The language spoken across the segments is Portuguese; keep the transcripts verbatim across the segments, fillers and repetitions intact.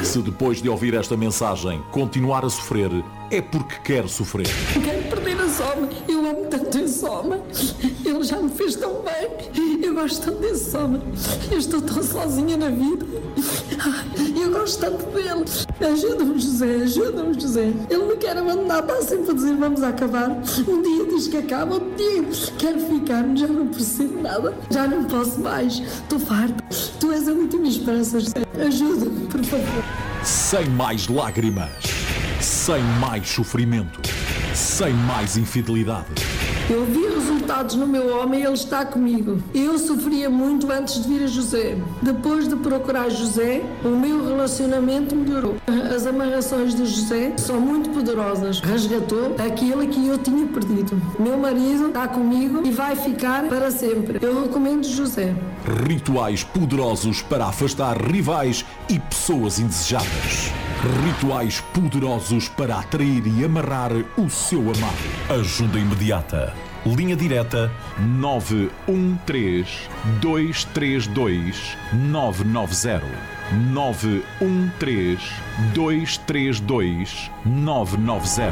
Se depois de ouvir esta mensagem continuar a sofrer, é porque quer sofrer. Não quero perder a Soma. Eu amo tanto esse Soma. Ele já me fez tão bem. Eu gosto tanto desse Soma. Eu estou tão sozinha na vida. Eu gosto tanto dele. Ajuda-me, José. Ajuda-me, José. Ele me quer abandonar. Está sempre a dizer vamos acabar. Um dia diz que acaba. Outro dia quero ficar. Já não percebo nada. Já não posso mais. Estou farta. Tu és a última esperança, José. Ajuda-me, por favor. Sem mais lágrimas, sem mais sofrimento, sem mais infidelidade. Eu vi resultados no meu homem e ele está comigo. Eu sofria muito antes de vir a José. Depois de procurar José, o meu relacionamento melhorou. As amarrações de José são muito poderosas. Resgatou aquilo que eu tinha perdido. Meu marido está comigo e vai ficar para sempre. Eu recomendo José. Rituais poderosos para afastar rivais e pessoas indesejadas. Rituais poderosos para atrair e amarrar o seu amado. Ajuda imediata. Linha direta nove um três, dois três dois, nove nove zero. nove um três, dois três dois, nove nove zero.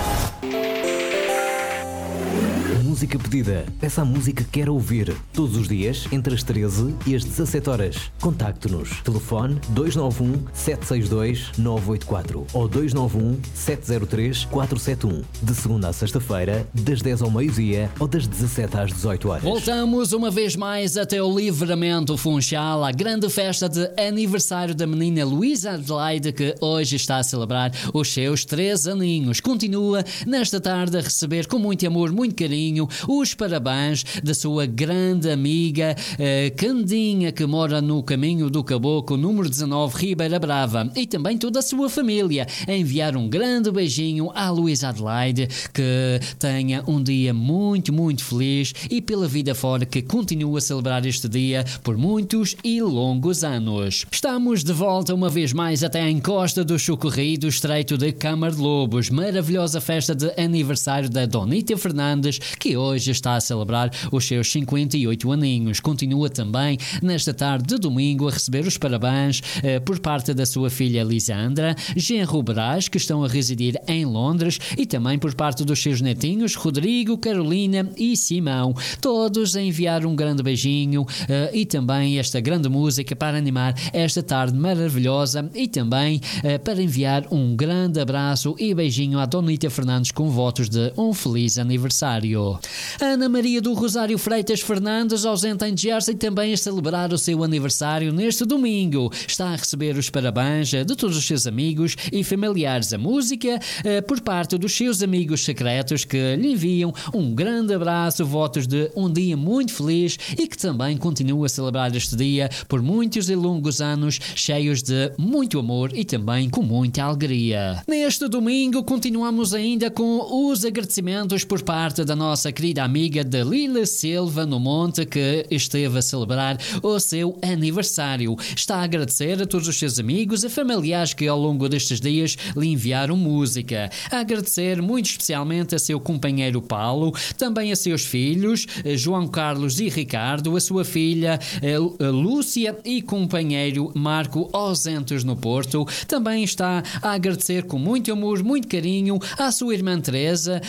Música pedida. Peça a música que quer ouvir. Todos os dias, entre as treze e as dezassete horas. Contacte-nos. Telefone dois nove um, sete seis dois, nove oito quatro ou dois nove um, sete zero três, quatro sete um. De segunda a sexta-feira, das dez ao meio-dia ou das dezassete às dezoito horas. Voltamos uma vez mais até o Livramento Funchal, a grande festa de aniversário da menina Luísa Adelaide, que hoje está a celebrar os seus três aninhos. Continua nesta tarde a receber com muito amor, muito carinho, os parabéns da sua grande amiga uh, Candinha, que mora no Caminho do Caboclo, número dezanove, Ribeira Brava, e também toda a sua família. A enviar um grande beijinho à Luísa Adelaide, que tenha um dia muito, muito feliz e pela vida fora, que continue a celebrar este dia por muitos e longos anos. Estamos de volta uma vez mais até à encosta do Chocorri do Estreito de Câmara de Lobos. Maravilhosa festa de aniversário da Donita Fernandes, que hoje está a celebrar os seus cinquenta e oito aninhos. Continua também nesta tarde de domingo a receber os parabéns eh, por parte da sua filha Lisandra, genro Brás, que estão a residir em Londres, e também por parte dos seus netinhos Rodrigo, Carolina e Simão. Todos a enviar um grande beijinho eh, e também esta grande música para animar esta tarde maravilhosa, e também eh, para enviar um grande abraço e beijinho à Donita Fernandes com votos de um feliz aniversário. Ana Maria do Rosário Freitas Fernandes, ausente em Jersey, também a celebrar o seu aniversário neste domingo. Está a receber os parabéns de todos os seus amigos e familiares. A música eh, por parte dos seus amigos secretos, que lhe enviam um grande abraço, votos de um dia muito feliz, e que também continua a celebrar este dia por muitos e longos anos, cheios de muito amor e também com muita alegria. Neste domingo continuamos ainda com os agradecimentos por parte da nossa querida amiga Dalila Silva no Monte, que esteve a celebrar o seu aniversário. Está a agradecer a todos os seus amigos e familiares que ao longo destes dias lhe enviaram música. A agradecer muito especialmente a seu companheiro Paulo, também a seus filhos João Carlos e Ricardo, a sua filha a Lúcia e companheiro Marco, ausentes no Porto. Também está a agradecer com muito amor, muito carinho à sua irmã Teresa,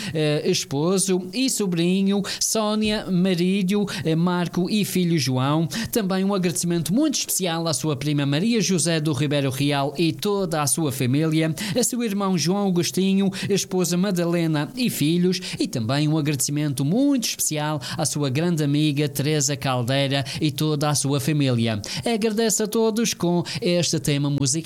esposo e sobrinho Sónia, marido Marco e filho João. Também um agradecimento muito especial à sua prima Maria José do Ribeiro Real e toda a sua família, a seu irmão João Agostinho, a esposa Madalena e filhos, e também um agradecimento muito especial à sua grande amiga Teresa Caldeira e toda a sua família. Agradeço a todos com este tema musical.